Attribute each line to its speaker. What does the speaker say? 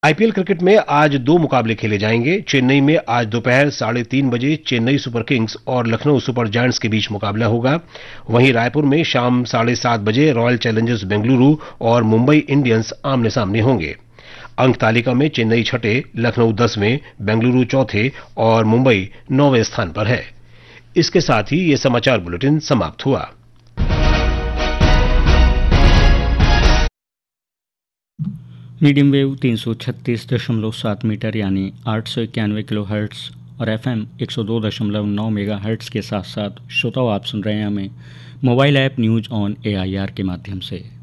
Speaker 1: IPL cricket में आज दो मुकाबले खेले जाएंगे। चेन्नई में आज दोपहर 3:30 चेन्नई सुपर किंग्स और लखनऊ सुपर जायंट्स के बीच मुकाबला होगा। वहीं रायपुर में शाम 7:30 रॉयल चैलेंजर्स बेंगलुरु और मुंबई इंडियंस आमने सामने होंगे। अंक तालिका में चेन्नई छठे, लखनऊ 10वें, बेंगलुरु चौथे और मुंबई 9वें स्थान पर है। इसके साथ ही ये समाचार बुलेटिन समाप्त हुआ।
Speaker 2: मीडियम वेव 336.7 मीटर यानी 891 किलो हर्ट्स और एफएम 102.9 मेगा हर्ट्स के साथ साथ श्रोताओं, आप सुन रहे हैं हमें mobile app news on AIR के माध्यम से।